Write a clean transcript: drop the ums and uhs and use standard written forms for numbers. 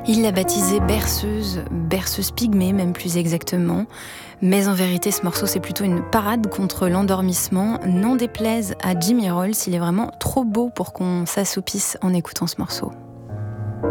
Il l'a baptisée berceuse pygmée même plus exactement. Mais en vérité, ce morceau, c'est plutôt une parade contre l'endormissement. N'en déplaise à Jimmy Rolls, il est vraiment trop beau pour qu'on s'assoupisse en écoutant ce morceau.